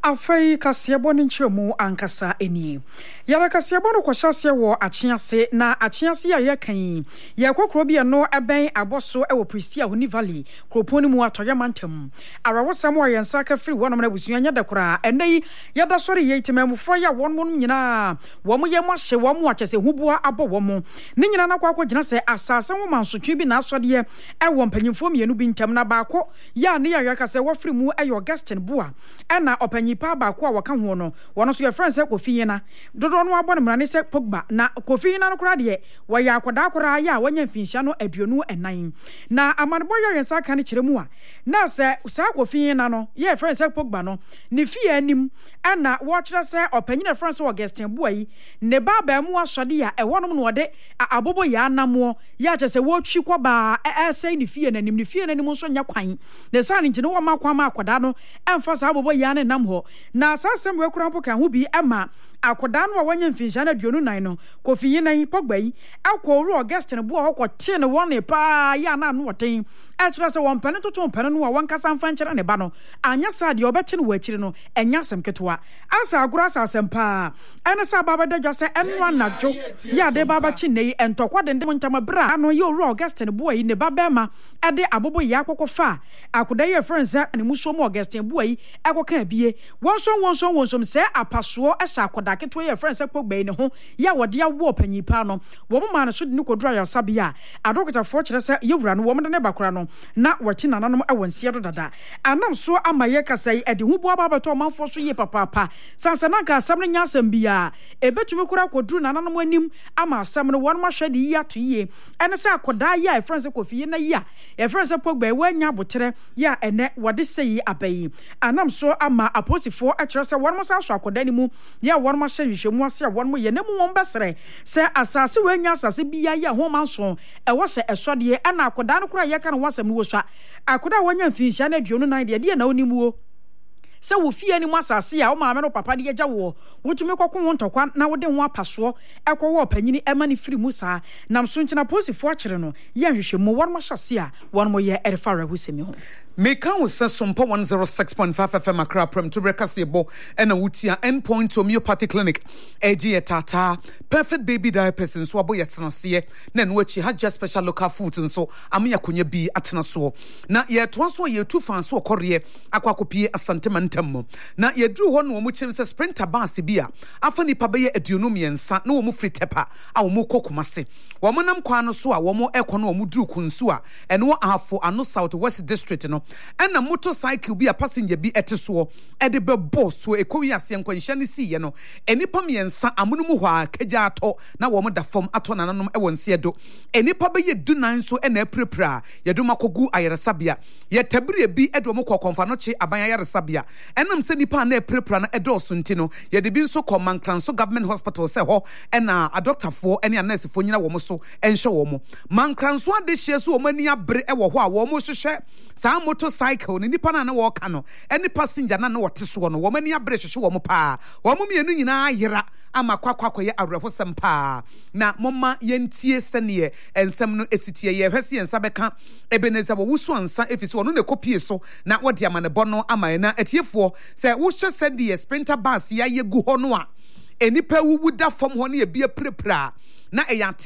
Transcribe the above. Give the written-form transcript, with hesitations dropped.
Afei kasiebo ni nchemu ankasa eni. Yara kasiebo no kwashase wo achiase na achiase ya yekan. Ya kokro bia no eben aboso e wo Pristia Huni Valley. Kroponi mu atoye mantem. Arawosam wa yensa ka firi wonom na busua nya dekora. Enei yada sori ye temamufo ya wonmon nyina. Womo ye mo hye womo achese hubua abo womo. Ni nyina na kwakọ gina se asase wo mansotwe bi na asode e wo mpanyimfo mienu bi ntam na baako ya ne ya kase wo firi mu e Augustine Bua. Ena opanyipa baako a waka ho no wono so ye friend se Kofi Yena dodo no abọ ne mrane se Pogba na Kofi Yena no kra de wo ya akoda kra ya wanya mfinhia no aduonu enan na amanebo yo yensa ka ne kiremu a na se sa Kofi Yena no ye friend se Pogba no ne fie anim ena wo kire se opanyina friend se Augustine Bua yi ne baba mu asode ya ewonom no de abobo ya anamo ya che se wo twi kwaba sei ne fie nanim nso nya kwan ne sa ne ntine wo makwa ma akoda no emfa sa abobo ya ne nam ho na asasem we kura mpoka ho bi ema akoda no wanya mfinhia na aduonu nan no Kofi Yena Pogba yi akọru Augustine Bua hokọ tie ne won ne pa ya na no woten e kira se won pene toto pene no won kasa mfa nkere ne ba no anya sa de obeti no wakiri no enya asem ketewa asa agura asasem pa ene sa baba da dwase enwa najo ya de baba chi nei entokwa de ntama bra ano ye oru Augustine Bua yi ne baba ma ede abobo ya akọkọ fa akoda ye friends ne muso mo Augustine Bua yi ekoka bie wonso se apaso ehya akoda ketewa ye friends Pogba yi ne ho ya wode ya wo panyipa no wo mo ma no so de ne kodura ya sabia adokota fo kire se yewura no wo mo de ne bakora no na wachi nananom ewansie do dada anam so amaye kasai ede hu bua baba to manfo so ye papa sansana ka asam ne nya asam bia ebetumi kura koduru nananom anim ama asam no won ma hwede yi ato ye ene se akoda ya e friends Kofi Yena ya e friends Pogba wanya botere ya ene wode sei abayi anam so ama aposifo akire se won mo sa so akoda ni mu ya won ma hwehwemu ase won mo ye ne mu won besere se asase wanya asase bia ya ho manso e wo se esode ana akoda no kura ye ka no wasam no wo swa akoda wanya mfinhia na aduonu nan de na onimuo se wo fie ni mu asase a wo maame no papa de agya wo wotumi kokko ho ntokwa na wo de ho apaso ekwo wo panyini ema ni firi mu saa nam so ntina posifo akire no ye hwehwemu won mo hyase a won mo ye erefara husemi ho Meka wo sesompo 106.5 FM Accra Prem to Brekasebo ena wutia Endpoint Homeopathy Clinic eji etata perfect baby diapers so abo yetenase na no achi Hajja special local food nso amya konya bi atena so na ye to so ye tu fan so okore akwakopie asante mantam na ye duru ho no mo kyem se sprinter bus bia afa nipa be ye aduonu miensa na wo mo free tepa a wo mo kokomase wo mo nam kwa no so a wo mo ekọ no wo mo duru kunsu a ene wo ahafo ano South West District no ena motorcycle bi a passenger bi eteso e de be boss so ekowi ase nkwanhya ne siye no enipa miensa amunum ho a kagya ato na wo mo da fam ato nananom e wonse do enipa be ye dunan so ena aprepra ye do makogu ayeresabia ye tabire bi e do mo kokonfa no che aban ayeresabia enam se nipa na aprepra na edo so ntino ye de bi nso Mankranso government hospital se ho ena a doctor fo ene a nurse fo nyina wo mo so enhye wo mo Mankranso ade hye so wo mani abre e wo ho a wo mo hwehwe saa motorcycle ni nipa na wo ka no eni passenger na wote so no wo mani abre hwehwe wo mo pa wo mo mienu nyina ayera ama kwakwakoye awrehosem pa na momma yentie sene ensem no esitie ye hwese yensa beka Ebeneza wo wuso ansa efisi wono ne kopie so na wode amane bono ama na etiefo se wo hwe sede sprinter bus ya ye gu ho no a enipa wuwu da fom ho na ye bia prepra na